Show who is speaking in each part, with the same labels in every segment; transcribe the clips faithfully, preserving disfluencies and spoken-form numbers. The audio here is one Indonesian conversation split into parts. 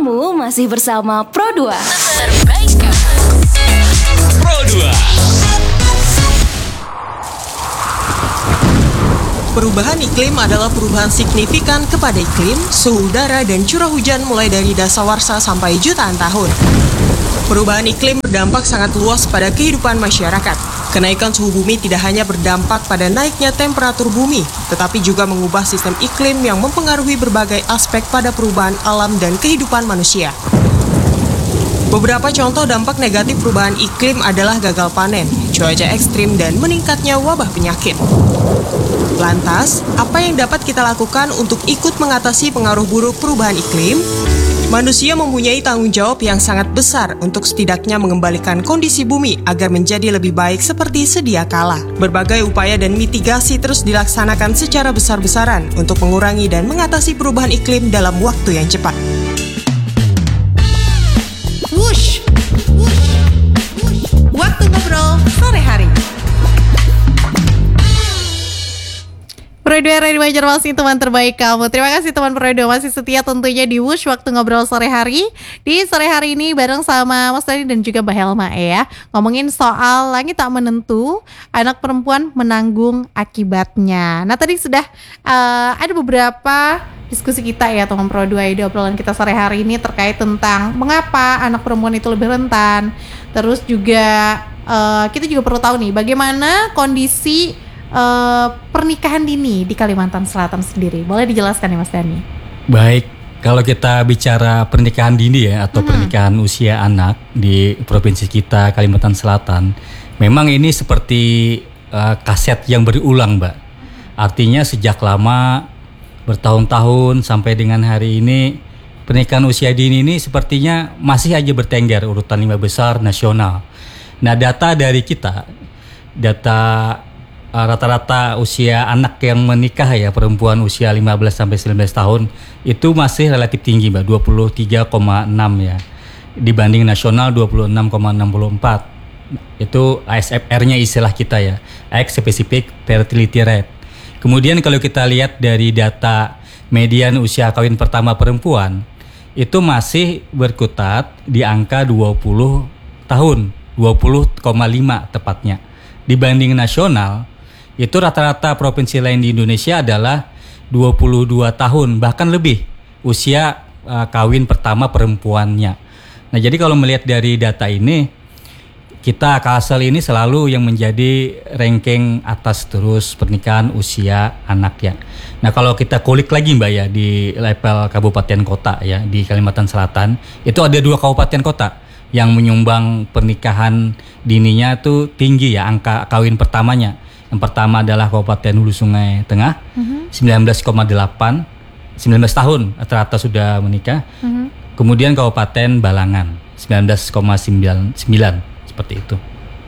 Speaker 1: Kamu masih bersama Pro dua.
Speaker 2: Pro dua.
Speaker 3: Perubahan iklim adalah perubahan signifikan kepada iklim, suhu udara, dan curah hujan mulai dari dasawarsa sampai jutaan tahun. Perubahan iklim berdampak sangat luas pada kehidupan masyarakat. Kenaikan suhu bumi tidak hanya berdampak pada naiknya temperatur bumi, tetapi juga mengubah sistem iklim yang mempengaruhi berbagai aspek pada perubahan alam dan kehidupan manusia. Beberapa contoh dampak negatif perubahan iklim adalah gagal panen, cuaca ekstrim, dan meningkatnya wabah penyakit. Lantas, apa yang dapat kita lakukan untuk ikut mengatasi pengaruh buruk perubahan iklim? Manusia mempunyai tanggung jawab yang sangat besar untuk setidaknya mengembalikan kondisi bumi agar menjadi lebih baik seperti sedia kala. Berbagai upaya dan mitigasi terus dilaksanakan secara besar-besaran untuk mengurangi dan mengatasi perubahan iklim dalam waktu yang cepat.
Speaker 4: Wush, wush, wush. Waktu ngobrol sore hari.
Speaker 5: Pro dua Radio Banjarmasin, teman terbaik kamu. Terima kasih teman Pro dua masih setia tentunya di Wush Waktu Ngobrol Sore Hari. Di sore hari ini bareng sama Mas Dani dan juga Mbak Helma ya. Ngomongin soal langit tak menentu, anak perempuan menanggung akibatnya. Nah tadi sudah uh, ada beberapa diskusi kita ya teman Pro dua, di obrolan kita sore hari ini terkait tentang mengapa anak perempuan itu lebih rentan. Terus juga uh, kita juga perlu tahu nih bagaimana kondisi Uh, pernikahan dini di Kalimantan Selatan sendiri. Boleh dijelaskan ya Mas Dani?
Speaker 2: Baik, kalau kita bicara pernikahan dini ya atau hmm. pernikahan usia anak di provinsi kita Kalimantan Selatan, memang ini seperti uh, kaset yang berulang, Mbak. Artinya sejak lama, bertahun-tahun sampai dengan hari ini, pernikahan usia dini ini sepertinya masih aja bertengger urutan lima besar nasional. Nah, data dari kita, data rata-rata usia anak yang menikah ya perempuan usia lima belas sampai sembilan belas tahun itu masih relatif tinggi Mbak, dua puluh tiga koma enam ya. Dibanding nasional dua puluh enam koma enam empat. Itu A S F R-nya istilah kita ya, Age Specific Fertility Rate. Kemudian kalau kita lihat dari data median usia kawin pertama perempuan itu masih berkutat di angka dua puluh tahun, dua puluh koma lima tepatnya. Dibanding nasional itu rata-rata provinsi lain di Indonesia adalah dua puluh dua tahun bahkan lebih usia uh, kawin pertama perempuannya. Nah, jadi kalau melihat dari data ini, kita Kalsel ini selalu yang menjadi ranking atas terus pernikahan usia anak ya. Nah, kalau kita kulik lagi Mbak ya di level kabupaten kota ya di Kalimantan Selatan, itu ada dua kabupaten kota yang menyumbang pernikahan dininya tuh tinggi ya angka kawin pertamanya. Yang pertama adalah Kabupaten Hulu Sungai Tengah, uh-huh. sembilan belas koma delapan, sembilan belas tahun rata-rata sudah menikah. Uh-huh. Kemudian Kabupaten Balangan, sembilan belas koma sembilan sembilan, seperti itu.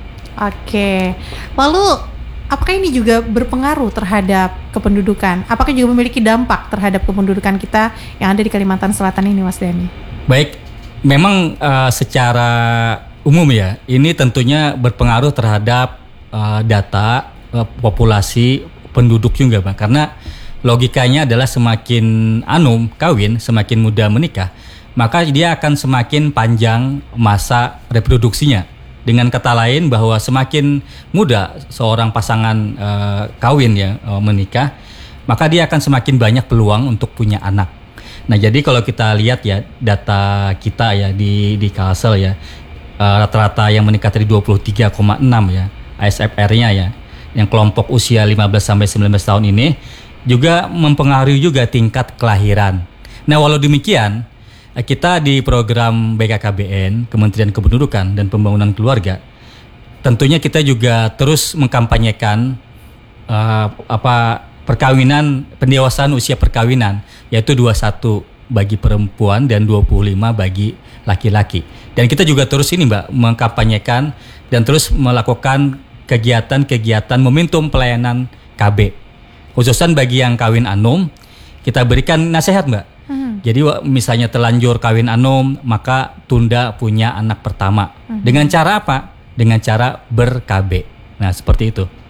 Speaker 5: Oke, lalu apakah ini juga berpengaruh terhadap kependudukan? Apakah juga memiliki dampak terhadap kependudukan kita yang ada di Kalimantan Selatan ini, Mas Dani?
Speaker 2: Baik, memang uh, secara umum ya, ini tentunya berpengaruh terhadap uh, data populasi penduduk juga Pak, karena logikanya adalah semakin anum kawin, semakin muda menikah, maka dia akan semakin panjang masa reproduksinya. Dengan kata lain bahwa semakin muda seorang pasangan uh, kawin ya uh, menikah, maka dia akan semakin banyak peluang untuk punya anak. Nah, jadi kalau kita lihat ya data kita ya di di Kalsel ya, uh, rata-rata yang menikah dari dua puluh tiga koma enam ya A S F R-nya ya, yang kelompok usia lima belas sampai sembilan belas tahun ini juga mempengaruhi juga tingkat kelahiran. Nah, walau demikian, kita di program B K K B N, Kementerian Kependudukan dan Pembangunan Keluarga, tentunya kita juga terus mengkampanyekan uh, apa perkawinan, pendewasaan usia perkawinan, yaitu dua puluh satu bagi perempuan dan dua puluh lima bagi laki-laki. Dan kita juga terus ini Mbak mengkampanyekan dan terus melakukan kegiatan-kegiatan momentum pelayanan K B. Khususan bagi yang kawin anum, kita berikan nasihat Mbak. Hmm. Jadi misalnya terlanjur kawin anum, maka tunda punya anak pertama. Hmm. Dengan cara apa? Dengan cara ber-K B. Nah, seperti itu.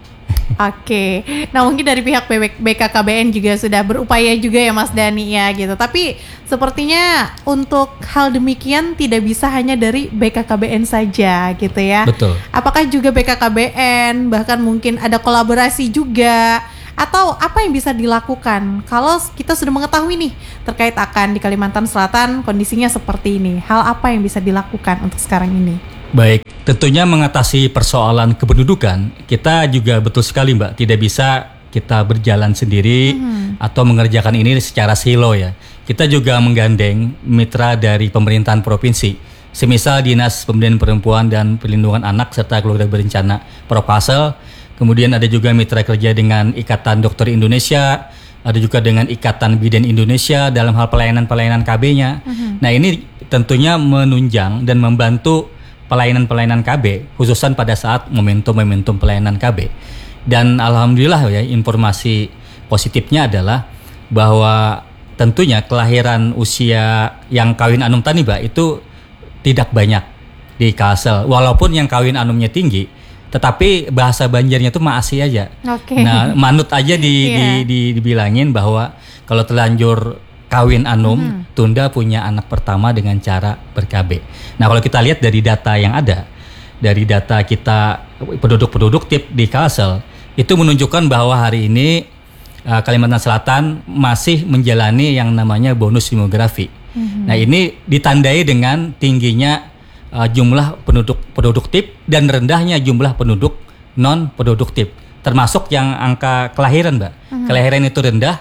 Speaker 5: Oke, nah mungkin dari pihak B K K B N juga sudah berupaya juga ya Mas Dani ya gitu. Tapi sepertinya untuk hal demikian tidak bisa hanya dari B K K B N saja gitu ya.
Speaker 2: Betul.
Speaker 5: Apakah juga B K K B N bahkan mungkin ada kolaborasi juga? Atau apa yang bisa dilakukan kalau kita sudah mengetahui nih terkait akan di Kalimantan Selatan kondisinya seperti ini? Hal apa yang bisa dilakukan untuk sekarang ini?
Speaker 2: Baik, tentunya mengatasi persoalan kependudukan, kita juga betul sekali Mbak, tidak bisa kita berjalan sendiri hmm. atau mengerjakan ini secara silo ya. Kita juga menggandeng mitra dari pemerintahan provinsi, semisal Dinas Pemberdayaan Perempuan dan Perlindungan Anak serta Keluarga Berencana Propasel. Kemudian ada juga mitra kerja dengan Ikatan Dokter Indonesia, ada juga dengan Ikatan Bidan Indonesia dalam hal pelayanan-pelayanan K B-nya. Uh-huh. Nah ini tentunya menunjang dan membantu pelayanan-pelayanan K B, khususan pada saat momentum-momentum pelayanan K B. Dan alhamdulillah ya, informasi positifnya adalah bahwa tentunya kelahiran usia yang kawin anum tani Mbak itu tidak banyak di Kalsel. Walaupun yang kawin anumnya tinggi, tetapi bahasa Banjarnya itu maasi aja.
Speaker 5: Okay.
Speaker 2: Nah, manut aja di,
Speaker 5: yeah.
Speaker 2: di, di dibilangin bahwa kalau terlanjur kawin anum, hmm. tunda punya anak pertama dengan cara ber-K B. Nah, kalau kita lihat dari data yang ada, dari data kita penduduk-penduduk tip di Kalsel, itu menunjukkan bahwa hari ini uh, Kalimantan Selatan masih menjalani yang namanya bonus demografi. Hmm. Nah, ini ditandai dengan tingginya Uh, jumlah penduduk produktif dan rendahnya jumlah penduduk non produktif, termasuk yang angka kelahiran Mbak. Uh-huh. Kelahiran itu rendah,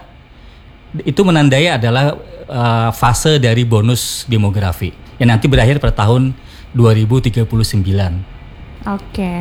Speaker 2: itu menandai adalah uh, fase dari bonus demografi yang nanti berakhir pada tahun dua ribu tiga puluh sembilan.
Speaker 5: Oke,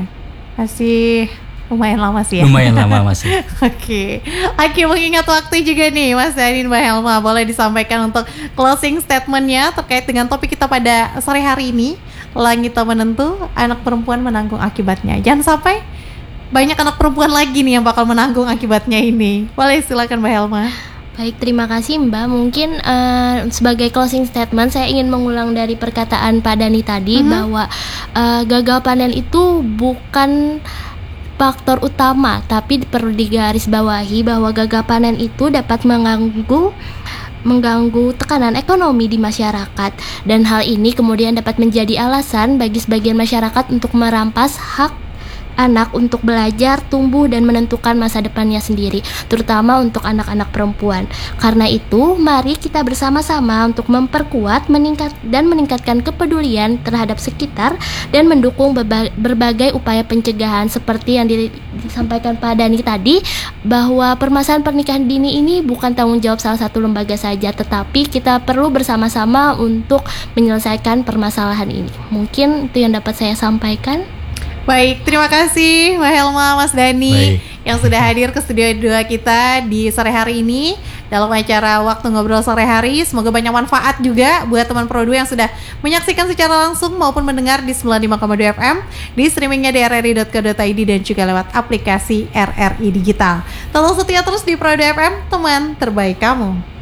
Speaker 5: masih lumayan lama sih ya.
Speaker 2: Lumayan lama masih.
Speaker 5: Oke, oke mengingat waktu juga nih Mas Dani, Mbak Helma, boleh disampaikan untuk closing statementnya terkait dengan topik kita pada sore hari ini. Langit tak menentu, anak perempuan menanggung akibatnya. Jangan sampai banyak anak perempuan lagi nih yang bakal menanggung akibatnya ini. Boleh silakan Mbak Helma.
Speaker 6: Baik, terima kasih Mbak. Mungkin uh, sebagai closing statement saya ingin mengulang dari perkataan Pak Dani tadi, mm-hmm. bahwa uh, gagal panen itu bukan faktor utama, tapi perlu digarisbawahi bahwa gagal panen itu dapat mengganggu mengganggu tekanan ekonomi di masyarakat, dan hal ini kemudian dapat menjadi alasan bagi sebagian masyarakat untuk merampas hak anak untuk belajar, tumbuh, dan menentukan masa depannya sendiri, terutama untuk anak-anak perempuan. Karena itu, mari kita bersama-sama untuk memperkuat, meningkat dan meningkatkan kepedulian terhadap sekitar dan mendukung berba- berbagai upaya pencegahan seperti yang di- disampaikan Pak Dani tadi, bahwa permasalahan pernikahan dini ini bukan tanggung jawab salah satu lembaga saja, tetapi kita perlu bersama-sama untuk menyelesaikan permasalahan ini. Mungkin itu yang dapat saya sampaikan.
Speaker 5: Baik, terima kasih Mbak Helma, Mas Dani.
Speaker 2: Baik.
Speaker 5: Yang sudah hadir ke studio dua kita di sore hari ini dalam acara Waktu Ngobrol Sore Hari. Semoga banyak manfaat juga buat teman Pro dua yang sudah menyaksikan secara langsung maupun mendengar di sembilan puluh lima koma dua F M, di streamingnya di r r i dot co dot i d dan juga lewat aplikasi R R I Digital. Tetap setia terus di Pro dua F M, teman terbaik kamu.